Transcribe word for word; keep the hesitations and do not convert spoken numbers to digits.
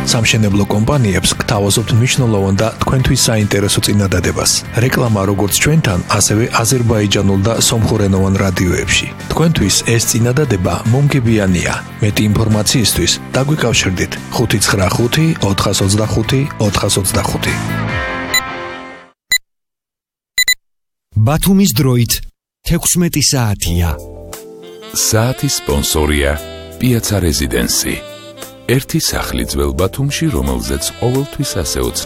სამშენებლო კომპანიებს გთავაზობთ მნიშვნელოვან და თქვენთვის საინტერესო წინადადებას. რეკლამა როგორც ჩვენთან, ასევე აზერბაიჯანულ და სომხურენოვან რადიოებში. თქვენთვის ეს წინადადება მომგებიანია. მეტი ინფორმაციისთვის დაგვიკავშირდით ხუთი ცხრა ხუთი ოთხას ოცდახუთი ოთხას ოცდახუთი. ბათუმის დროით თექვსმეტი საათია. საათის სპონსორია პიაცა რეზიდენსი. ერთი სახლი ძველ ბათუმში, რომელზეც ყოველთვის ასე